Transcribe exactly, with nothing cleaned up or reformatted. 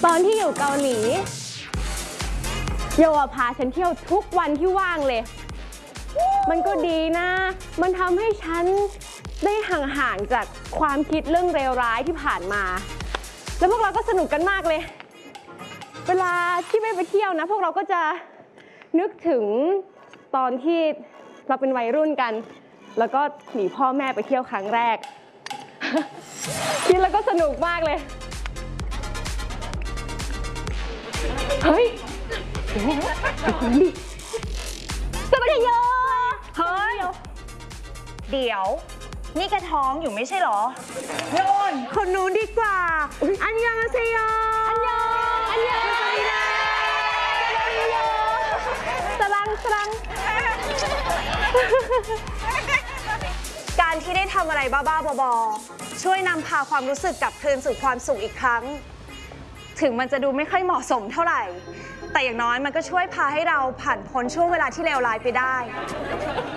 อนที่อยู่เกาหลีโยพาฉันเที่ยวทุกวันที่ว่างเลยมันก็ดีนะมันทำให้ฉันได้ห่างๆจากความคิดเรื่องเลวร้ายที่ผ่านมาแล้วพวกเราก็สนุกกันมากเลยเวลาที่ไม่ไปเที่ยวนะพวกเราก็จะนึกถึงตอนที่เราเป็นวัยรุ่นกันแล้วก็หนีพ่อแม่ไปเที่ยวครั้งแรกคิดแล้วก็สนุกมากเลยเฮ้ยเดี๋ยวคนดิจะไปเยอะเฮ้ยเดี๋ยวนี่แกท้องอยู่ไม่ใช่หรอโยนคนนู้นดีกว่าอันยองอาเซโยอันยองอันยองสลังสลังการที่ได้ทำอะไรบ้าๆบอๆช่วยนำพาความรู้สึกกลับคืนสู่ความสุขอีกครั้งถึงมันจะดูไม่ค่อยเหมาะสมเท่าไหร่แต่อย่างน้อยมันก็ช่วยพาให้เราผ่านพ้นช่วงเวลาที่เลวร้ายไปได้